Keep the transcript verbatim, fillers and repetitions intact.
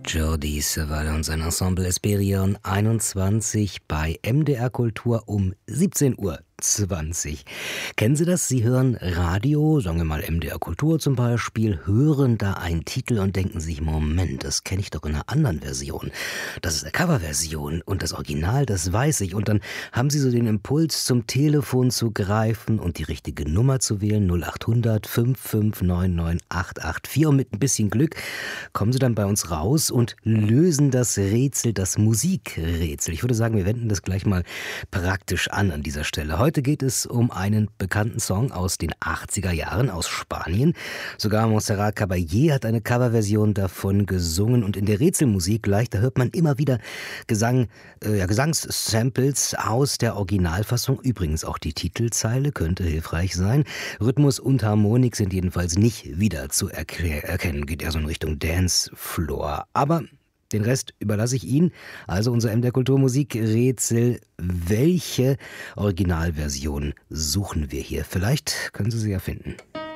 Jordi Savall und sein Ensemble Esperion einundzwanzig bei M D R Kultur um siebzehn Uhr zwanzig. Kennen Sie das? Sie hören Radio, sagen wir mal M D R Kultur zum Beispiel, hören da einen Titel und denken sich, Moment, das kenne ich doch in einer anderen Version. Das ist eine Coverversion und das Original, das weiß ich. Und dann haben Sie so den Impuls, zum Telefon zu greifen und die richtige Nummer zu wählen, null acht hundert fünf fünf neun neun acht acht vier. Und mit ein bisschen Glück kommen Sie dann bei uns raus und lösen das Rätsel, das Musikrätsel. Ich würde sagen, wir wenden das gleich mal praktisch an an dieser Stelle. Heute geht es um einen bekannten Song aus den achtziger Jahren aus Spanien. Sogar Montserrat Caballé hat eine Coverversion davon gesungen. Und in der Rätselmusik gleich, da hört man immer wieder Gesang, äh, ja, Gesangssamples aus der Originalfassung. Übrigens auch die Titelzeile könnte hilfreich sein. Rhythmus und Harmonik sind jedenfalls nicht wieder zu erklär- erkennen. Geht eher so in Richtung Dancefloor. Aber den Rest überlasse ich Ihnen. Also unser M D R Kulturmusikrätsel. Welche Originalversion suchen wir hier? Vielleicht können Sie sie ja finden.